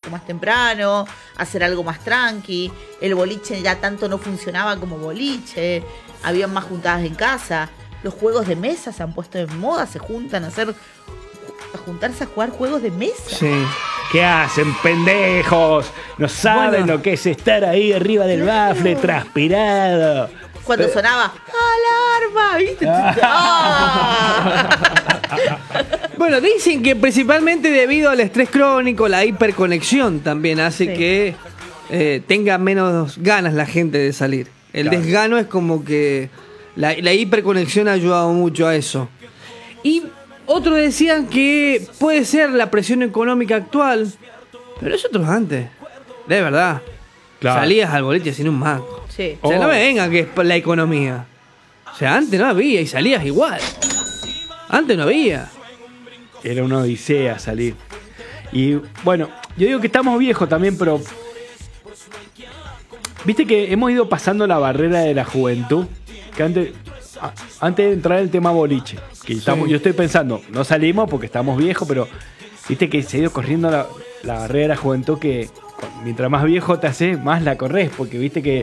mucho más temprano, hacer algo más tranqui. El boliche ya tanto no funcionaba como boliche, había más juntadas en casa. Los juegos de mesa se han puesto de moda, se juntan a juntarse a jugar juegos de mesa. Sí. ¿Qué hacen, pendejos? No saben lo que es estar ahí arriba del bafle, transpirado. Cuando sonaba alarma, ¿viste? Bueno, dicen que principalmente debido al estrés crónico, la hiperconexión también hace que tenga menos ganas la gente de salir. El desgano es como que la hiperconexión ha ayudado mucho a eso. Y otros decían que puede ser la presión económica actual, pero eso otros antes, de verdad. Claro. Salías al boliche sin un mango. Sí. O sea, no me vengan que es la economía. O sea, antes no había y salías igual. Antes no había. Era una odisea salir. Y bueno, yo digo que estamos viejos también, pero viste que hemos ido pasando la barrera de la juventud. Que antes de entrar en el tema boliche, que estamos, yo estoy pensando, no salimos porque estamos viejos, pero viste que se ha ido corriendo la barrera de la juventud, que mientras más viejo te haces, más la corres, porque viste que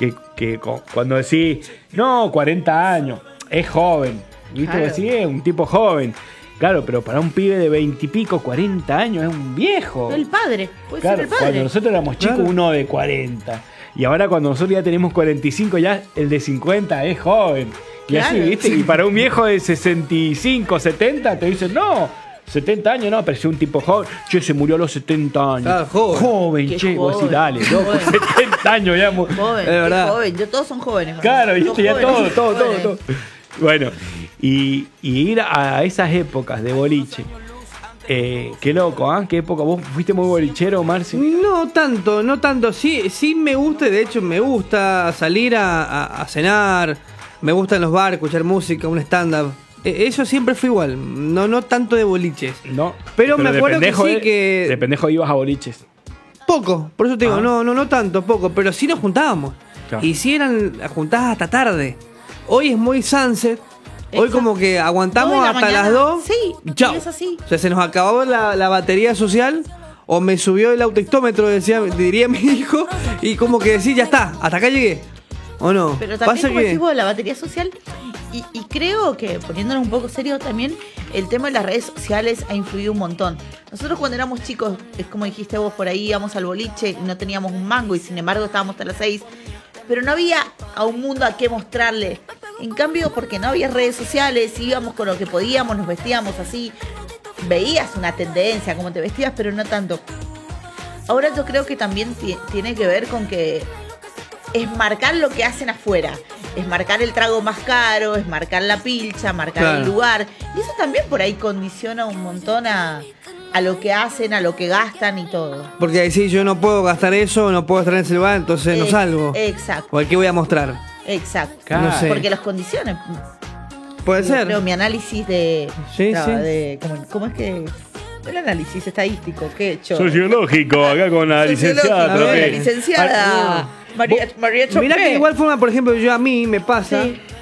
cuando decís, no, 40 años, es joven, viste, claro. Decís, es un tipo joven. Claro, pero para un pibe de 20 y pico, 40 años, es un viejo. El padre, puede claro, ser el padre. Cuando nosotros éramos chicos, claro. Uno de 40. Y ahora cuando nosotros ya tenemos 45, ya el de 50 es joven. Y claro, así, ¿viste? Sí. Y para un viejo de 65, 70, te dicen, no, 70 años, no, pero si un tipo joven. Che, se murió a los 70 años. Claro, joven. Che, vos decís, dale, loco, 70 años ya. Joven, es verdad. Joven, todos son jóvenes. Claro, ¿viste? Ya todo. Bueno, y ir a esas épocas de boliche. Qué loco, ¿ah? ¿Qué época? ¿Vos fuiste muy bolichero, Marci? No tanto. Sí me gusta, de hecho me gusta salir a cenar, me gustan los bares, escuchar música, un stand-up. Eso siempre fue igual, no tanto de boliches. No. Pero me acuerdo que sí que... De pendejo ibas a boliches. Poco, por eso te digo, no tanto, poco, pero sí nos juntábamos. Claro. Y sí eran juntadas hasta tarde. Hoy es muy sunset. Hoy como que aguantamos hasta mañana. Las 2. Sí, chao. Es así. O sea, se nos acabó la batería social. O me subió el autoictómetro, diría mi hijo. Y como que decís, ya está, hasta acá llegué. ¿O no? Pero también como decimos, la batería social. Y creo que, poniéndonos un poco serio también, el tema de las redes sociales ha influido un montón. Nosotros cuando éramos chicos, es como dijiste vos, por ahí íbamos al boliche y no teníamos un mango y sin embargo estábamos hasta las 6. Pero no había a un mundo a qué mostrarle. En cambio, porque no había redes sociales, íbamos con lo que podíamos, nos vestíamos así. Veías una tendencia, cómo te vestías, pero no tanto. Ahora yo creo que también tiene que ver con que es marcar lo que hacen afuera. Es marcar el trago más caro, es marcar la pilcha, marcar claro. El lugar. Y eso también por ahí condiciona un montón a lo que hacen, a lo que gastan y todo. Porque ahí sí, yo no puedo gastar eso, no puedo estar en ese lugar, entonces no salgo. Exacto. ¿O al qué voy a mostrar? Exacto. Claro. No sé. Porque los condiciones. Puede ser. Creo mi análisis de... Sí. ¿Cómo es que...? El análisis estadístico que he hecho. Sociológico, acá con la licenciada. La licenciada María Chopé. Mirá que de igual forma, por ejemplo, yo a mí me pasa,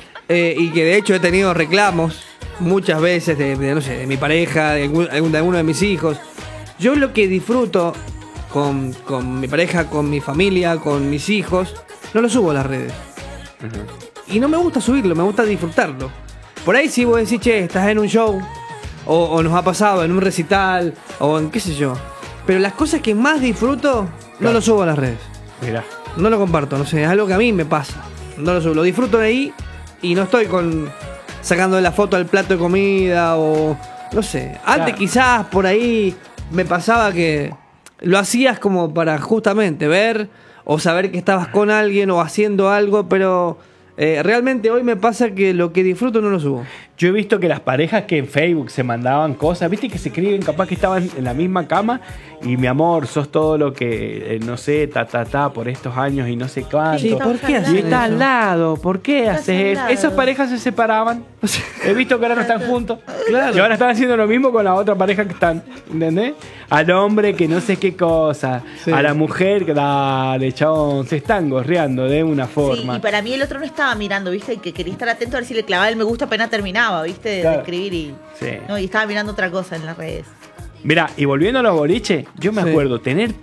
y que de hecho he tenido reclamos muchas veces de mi pareja, de alguno de mis hijos. Yo lo que disfruto con mi pareja, con mi familia, con mis hijos, no lo subo a las redes. Uh-huh. Y no me gusta subirlo, me gusta disfrutarlo. Por ahí sí vos decís, che, estás en un show, o nos ha pasado en un recital, o en qué sé yo. Pero las cosas que más disfruto, no lo subo a las redes. Mirá. No lo comparto, no sé, es algo que a mí me pasa. No lo subo, lo disfruto de ahí y no estoy sacando la foto al plato de comida o no sé. Antes quizás por ahí me pasaba que lo hacías como para justamente ver o saber que estabas con alguien o haciendo algo, pero realmente hoy me pasa que lo que disfruto no lo subo. Yo he visto que las parejas que en Facebook se mandaban cosas, viste que se escriben, capaz que estaban en la misma cama y mi amor, sos todo lo que, no sé, por estos años y no sé cuánto. Sí, ¿por qué haces eso? Y estás al lado, ¿por qué haces eso? Esas parejas se separaban. He visto que ahora no están juntos. Claro. Y ahora están haciendo lo mismo con la otra pareja que están, ¿entendés? Al hombre que no sé qué cosa, a la mujer que dale, chabón, se están gorreando de una forma. Sí, y para mí el otro no estaba mirando, viste, y que quería estar atento a ver si le clavaba el me gusta apenas terminaba, viste, de escribir y no, y estaba mirando otra cosa en las redes. Mirá, y volviendo a los boliches, yo me acuerdo tener